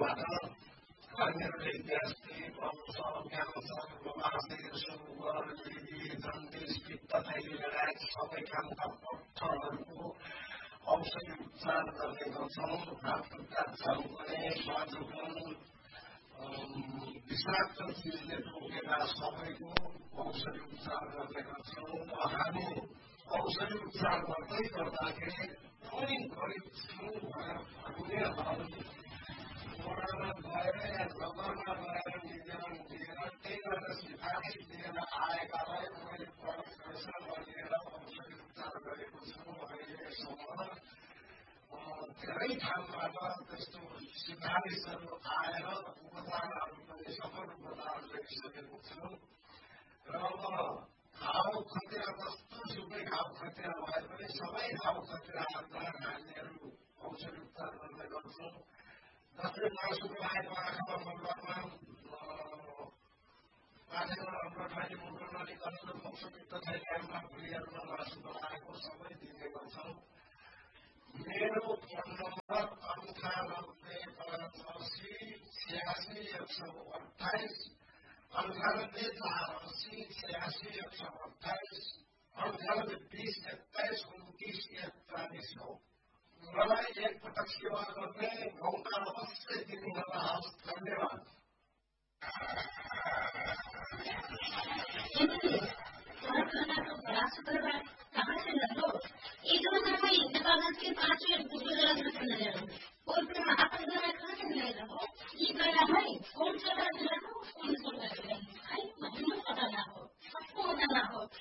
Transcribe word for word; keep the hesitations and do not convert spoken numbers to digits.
तर्फबाट हामीहरूले इतिहासले ज्ञानसँग समाजले सुगर लिली जन्डिस पित्त थैली लगायत सबै खालका पत्थरहरूको औषधि उपचार गर्ने गर्छौँ। हातखुट्टा झल्कने स्वादुपन विषाक्त चिजले टोकेका सबैको औषधि उपचार गर्ने गर्छौँ। हामी औषधि उपचार गर्दै गर्दाखेरि कुनै गरिब छौँ भनेर भन्नेहरू वडामा गएर या नगरमा गएर निवेदन दिएर त्यही गरेर सिफारिस दिएर आएकालाई मैले परिश्रम लिएर औषधि उपचार गरेको छु। अहिलेसम्म धेरै ठाउँबाट त्यस्तो सिफारिसहरू आएर उपचारहरू पनि सफल उपचार गरिसकेको छु र अब घाउ खतिरा कस्तो सुकै घाउ खतिरा भए पनि सबै घाउ खतिराहरूमा हामीहरू औषधि उपचार गर्ने गर्छौँ। जस्तै मासुको आएको आँखामा मकरमा पानीमा अम्लखाली मुख नलिकन पशुपित्त थैलीहरूमा भुँडीहरूमा मासुको आएको सबै दिने गर्छौँ। मेरो फोन नम्बर अन्ठानब्बे पचासी छ्यासी एक सौ अठाइस अन्ठानब्बे चार अस्सी छ्यासी एक सौ अठाइस अन्ठानब्बे बिस एक्काइस उन्तिस एकचालिस हो। मलाई एकपटक सेवा गर्ने मौका अवश्य दिनुहोला। हवस्, धन्यवाद।